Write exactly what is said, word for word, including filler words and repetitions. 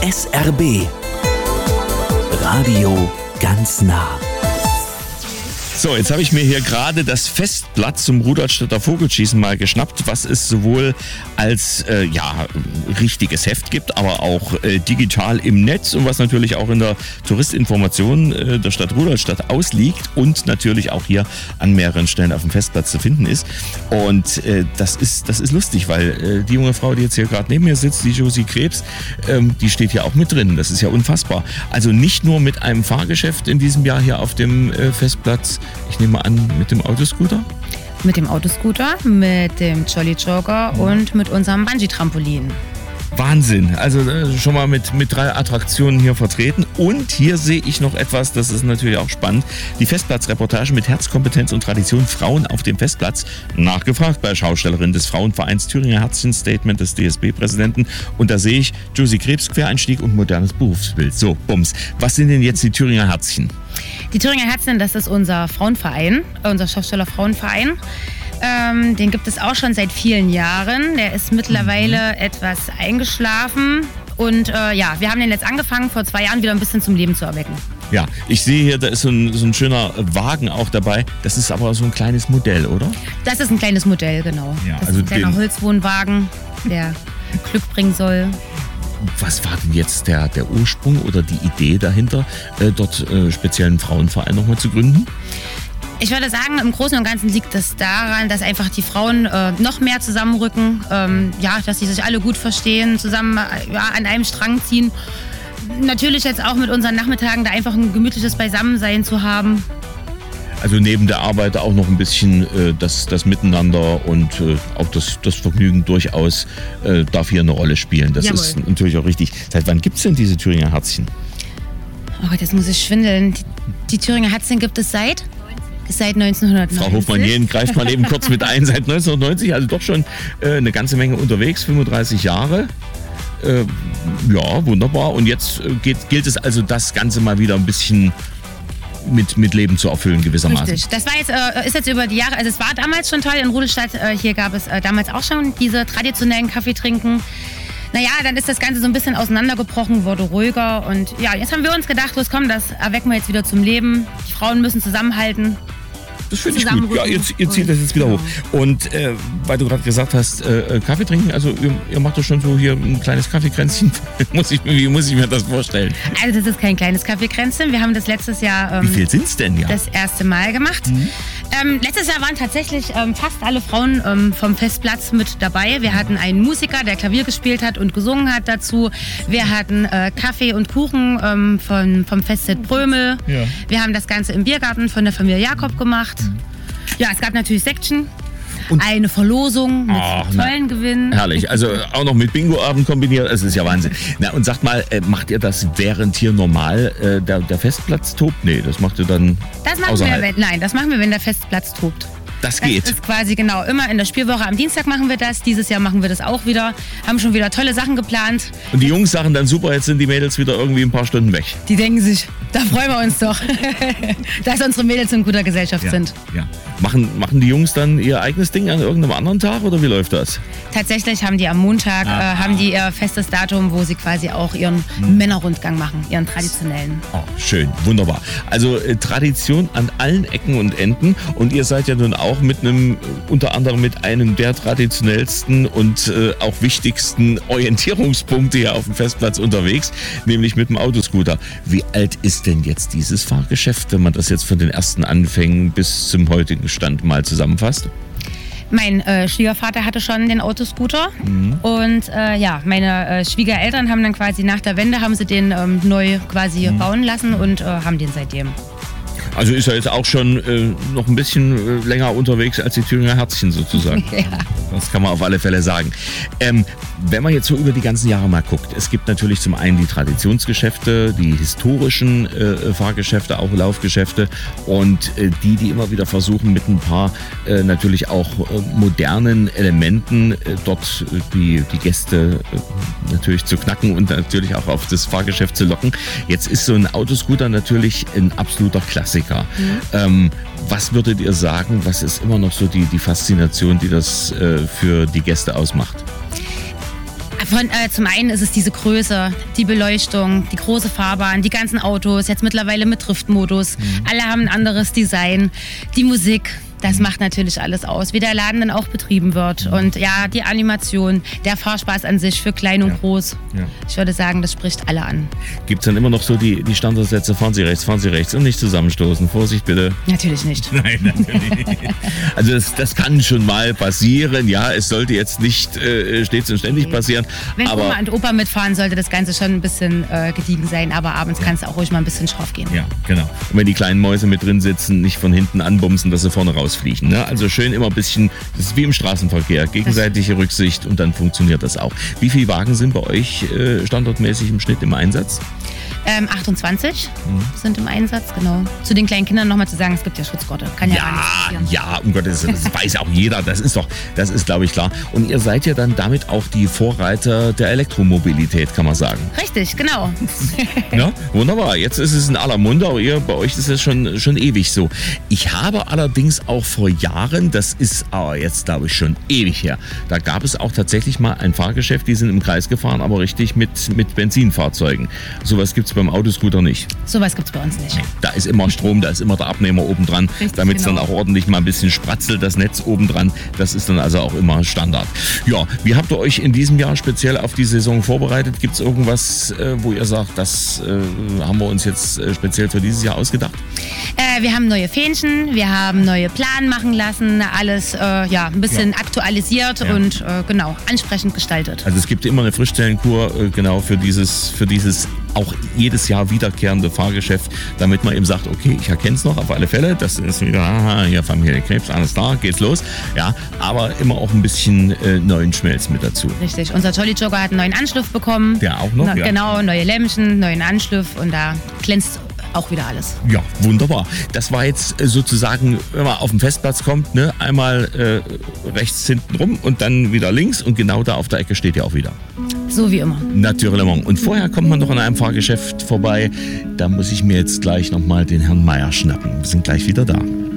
S R B Radio ganz nah. So, jetzt habe ich mir hier gerade das Festblatt zum Rudolstedter Vogelschießen mal geschnappt, was es sowohl als äh, ja, richtiges Heft gibt, aber auch äh, digital im Netz und was natürlich auch in der Touristinformation äh, der Stadt Rudolstadt ausliegt und natürlich auch hier an mehreren Stellen auf dem Festplatz zu finden ist. Und äh, das ist das ist lustig, weil äh, die junge Frau, die jetzt hier gerade neben mir sitzt, die Josie Krebs, ähm, die steht hier auch mit drin. Das ist ja unfassbar. Also nicht nur mit einem Fahrgeschäft in diesem Jahr hier auf dem äh, Festplatz. Ich nehme an, mit dem Autoscooter? Mit dem Autoscooter, mit dem Jolly Joker mhm. und mit unserem Bungee-Trampolin. Wahnsinn. Also äh, schon mal mit, mit drei Attraktionen hier vertreten. Und hier sehe ich noch etwas, das ist natürlich auch spannend. Die Festplatzreportage mit Herz, Kompetenz und Tradition Frauen auf dem Festplatz. Nachgefragt bei Schaustellerin des Frauenvereins Thüringer Herzchen, Statement des D S B-Präsidenten. Und da sehe ich Josie Krebs, Quereinstieg und modernes Berufsbild. So, Bums. Was sind denn jetzt die Thüringer Herzchen? Die Thüringer Herzchen, das ist unser Frauenverein, unser Schausteller Frauenverein. Ähm, den gibt es auch schon seit vielen Jahren. Der ist mittlerweile mhm. etwas eingeschlafen. Und äh, ja, wir haben den jetzt angefangen, vor zwei Jahren wieder ein bisschen zum Leben zu erwecken. Ja, ich sehe hier, da ist so ein, so ein schöner Wagen auch dabei. Das ist aber so ein kleines Modell, oder? Das ist ein kleines Modell, genau. Ja, das also ist ein kleiner Holzwohnwagen, der Glück bringen soll. Was war denn jetzt der, der Ursprung oder die Idee dahinter, äh, dort äh, speziell einen Frauenverein nochmal zu gründen? Ich würde sagen, im Großen und Ganzen liegt es daran, dass einfach die Frauen äh, noch mehr zusammenrücken, ähm, ja, dass sie sich alle gut verstehen, zusammen äh, ja, an einem Strang ziehen. Natürlich jetzt auch mit unseren Nachmittagen da einfach ein gemütliches Beisammensein zu haben. Also neben der Arbeit auch noch ein bisschen äh, das, das Miteinander und äh, auch das, das Vergnügen durchaus äh, darf hier eine Rolle spielen. Das Jawohl. Ist natürlich auch richtig. Seit wann gibt es denn diese Thüringer Herzchen? Oh Gott, jetzt muss ich schwindeln. Die, die Thüringer Herzchen gibt es seit? Seit neunzehnhundertneunzig. Frau Hofmann-Jähn greift mal eben kurz mit ein. Seit neunzehnhundertneunzig, also doch schon äh, eine ganze Menge unterwegs, fünfunddreißig Jahre. Äh, ja, wunderbar. Und jetzt äh, geht, gilt es also, das Ganze mal wieder ein bisschen mit, mit Leben zu erfüllen gewissermaßen. Richtig. Das war jetzt, äh, ist jetzt über die Jahre, also es war damals schon toll in Rudolstadt. Äh, hier gab es äh, damals auch schon diese traditionellen Kaffeetrinken. Naja, dann ist das Ganze so ein bisschen auseinandergebrochen, wurde ruhiger. Und ja, jetzt haben wir uns gedacht, los komm, das erwecken wir jetzt wieder zum Leben. Die Frauen müssen zusammenhalten. Das finde ich gut. Ja, ihr, ihr zieht das jetzt wieder hoch. Und äh, weil du gerade gesagt hast, äh, Kaffee trinken, also ihr, ihr macht doch schon so hier ein kleines Kaffeekränzchen. muss ich, wie muss ich mir das vorstellen? Also das ist kein kleines Kaffeekränzchen. Wir haben das letztes Jahr ähm, wie viel sind es denn ja? das erste Mal gemacht. Mhm. Ähm, letztes Jahr waren tatsächlich ähm, fast alle Frauen ähm, vom Festplatz mit dabei. Wir hatten einen Musiker, der Klavier gespielt hat und gesungen hat dazu. Wir hatten äh, Kaffee und Kuchen ähm, von, vom Festzelt Brömel. Ja. Wir haben das Ganze im Biergarten von der Familie Jakob gemacht. Ja, es gab natürlich Sektchen, und eine Verlosung mit oh, tollen na, Gewinnen. Herrlich, also auch noch mit Bingo-Abend kombiniert, das ist ja Wahnsinn. Na, und sagt mal, äh, macht ihr das während hier normal äh, der, der Festplatz tobt? Nee, das macht ihr dann das machen außerhalb. Wir, wenn, nein, das machen wir, wenn der Festplatz tobt. Das geht. Das ist quasi genau immer in der Spielwoche. Am Dienstag machen wir das. Dieses Jahr machen wir das auch wieder. Haben schon wieder tolle Sachen geplant. Und die Jungs sagen dann super, jetzt sind die Mädels wieder irgendwie ein paar Stunden weg. Die denken sich, da freuen wir uns doch, dass unsere Mädels in guter Gesellschaft ja, sind. Ja. Machen, machen die Jungs dann ihr eigenes Ding an irgendeinem anderen Tag oder wie läuft das? Tatsächlich haben die am Montag äh, haben die ihr festes Datum, wo sie quasi auch ihren hm. Männerrundgang machen, ihren traditionellen. Oh, schön, wunderbar. Also äh, Tradition an allen Ecken und Enden und ihr seid ja nun auch mit einem, unter anderem mit einem der traditionellsten und äh, auch wichtigsten Orientierungspunkte hier auf dem Festplatz unterwegs, nämlich mit dem Autoscooter. Wie alt ist denn jetzt dieses Fahrgeschäft, wenn man das jetzt von den ersten Anfängen bis zum heutigen Stand mal zusammenfasst? Mein äh, Schwiegervater hatte schon den Autoscooter mhm. und äh, ja, meine äh, Schwiegereltern haben dann quasi nach der Wende haben sie den ähm, neu quasi mhm. bauen lassen und äh, haben den seitdem. Also ist er jetzt auch schon äh, noch ein bisschen äh, länger unterwegs als die Thüringer Herzchen sozusagen. Ja. Das kann man auf alle Fälle sagen. Ähm, wenn man jetzt so über die ganzen Jahre mal guckt, es gibt natürlich zum einen die Traditionsgeschäfte, die historischen äh, Fahrgeschäfte, auch Laufgeschäfte und äh, die, die immer wieder versuchen mit ein paar äh, natürlich auch äh, modernen Elementen äh, dort äh, die, die Gäste äh, natürlich zu knacken und natürlich auch auf das Fahrgeschäft zu locken. Jetzt ist so ein Autoscooter natürlich ein absoluter Klassiker. Mhm. Ähm, was würdet ihr sagen, was ist immer noch so die, die Faszination, die das äh, für die Gäste ausmacht? Von, äh, zum einen ist es diese Größe, die Beleuchtung, die große Fahrbahn, die ganzen Autos, jetzt mittlerweile mit Driftmodus. Mhm. Alle haben ein anderes Design, die Musik. Das macht natürlich alles aus, wie der Laden dann auch betrieben wird. Und ja, die Animation, der Fahrspaß an sich für klein und ja. groß. Ja. Ich würde sagen, das spricht alle an. Gibt es dann immer noch so die, die Standardsätze, fahren Sie rechts, fahren Sie rechts und nicht zusammenstoßen. Vorsicht bitte. Natürlich nicht. Nein, natürlich nicht. Also das, das kann schon mal passieren. Ja, es sollte jetzt nicht äh, stets und ständig passieren. Wenn aber Oma und Opa mitfahren, sollte das Ganze schon ein bisschen äh, gediegen sein. Aber abends ja. kann es auch ruhig mal ein bisschen scharf gehen. Ja, genau. Und wenn die kleinen Mäuse mit drin sitzen, nicht von hinten anbumsen, dass sie vorne raus fliegen. Ne? Also schön immer ein bisschen, das ist wie im Straßenverkehr, gegenseitige Rücksicht und dann funktioniert das auch. Wie viele Wagen sind bei euch äh, standortmäßig im Schnitt im Einsatz? Ähm, achtundzwanzig mhm. sind im Einsatz, genau. Zu den kleinen Kindern nochmal zu sagen, es gibt ja Schutzgurte. Kann ja, ja gar nicht passieren. Ja, um Gottes Willen, das weiß auch jeder, das ist doch, das ist glaube ich klar. Und ihr seid ja dann damit auch die Vorreiter der Elektromobilität, kann man sagen. Richtig, genau. Ja, wunderbar, jetzt ist es in aller Munde, aber ihr, bei euch ist es schon, schon ewig so. Ich habe allerdings auch vor Jahren, das ist aber jetzt glaube ich schon ewig her, da gab es auch tatsächlich mal ein Fahrgeschäft, die sind im Kreis gefahren, aber richtig mit, mit Benzinfahrzeugen. Sowas gibt es beim Autoscooter nicht. Sowas gibt es bei uns nicht. Da ist immer Strom, da ist immer der Abnehmer oben dran, damit es genau. dann auch ordentlich mal ein bisschen spratzelt, das Netz oben dran. Das ist dann also auch immer Standard. Ja, wie habt ihr euch in diesem Jahr speziell auf die Saison vorbereitet? Gibt es irgendwas, äh, wo ihr sagt, das äh, haben wir uns jetzt äh, speziell für dieses Jahr ausgedacht? Äh, wir haben neue Fähnchen, wir haben neue Planen machen lassen, alles äh, ja, ein bisschen ja. aktualisiert ja. und äh, genau, ansprechend gestaltet. Also es gibt immer eine Frischzellenkur äh, genau für dieses, für dieses auch jedes Jahr wiederkehrende Fahrgeschäft, damit man eben sagt, okay, ich erkenne es noch auf alle Fälle, das ist wieder, aha, hier Familie Krebs, alles da, geht's los. Ja, aber immer auch ein bisschen äh, neuen Schmelz mit dazu. Richtig, unser Jolly Jogger hat einen neuen Anschliff bekommen. Der auch noch? Na, ja. Genau, neue Lämpchen, neuen Anschliff und da glänzt auch wieder alles. Ja, wunderbar. Das war jetzt äh, sozusagen, wenn man auf den Festplatz kommt, ne, einmal äh, rechts hinten rum und dann wieder links und genau da auf der Ecke steht ihr auch wieder. So wie immer. Natürlich. Und vorher kommt man noch an einem Fahrgeschäft vorbei. Da muss ich mir jetzt gleich nochmal den Herrn Meier schnappen. Wir sind gleich wieder da.